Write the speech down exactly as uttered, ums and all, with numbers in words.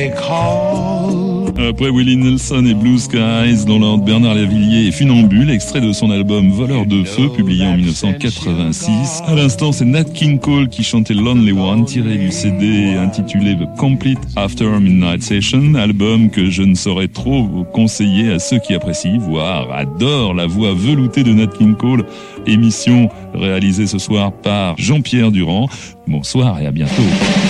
they call. Après Willie Nelson et Blue Skies, dans l'ordre Bernard Lavilliers et Funambule, extrait de son album Voleur de Feu, publié en dix-neuf cent quatre-vingt-six. À l'instant, c'est Nat King Cole qui chantait Lonely One, tiré du C D intitulé The Complete After Midnight Session, album que je ne saurais trop conseiller à ceux qui apprécient, voire adorent la voix veloutée de Nat King Cole. Émission réalisée ce soir par Jean-Pierre Durand. Bonsoir et à bientôt.